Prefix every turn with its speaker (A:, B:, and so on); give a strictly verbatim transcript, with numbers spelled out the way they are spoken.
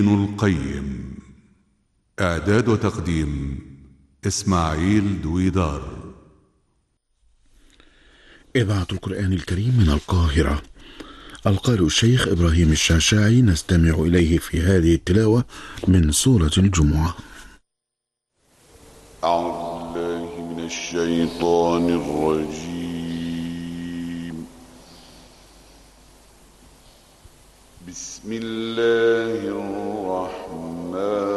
A: القيم. إعداد وتقديم إسماعيل دويدار.
B: إذاعة القرآن الكريم من القاهرة. القارئ الشيخ إبراهيم الشعشاعي، نستمع إليه في هذه التلاوة من سورة الجمعة.
C: أعوذ بالله من الشيطان الرجيم. بسم الله الرحمن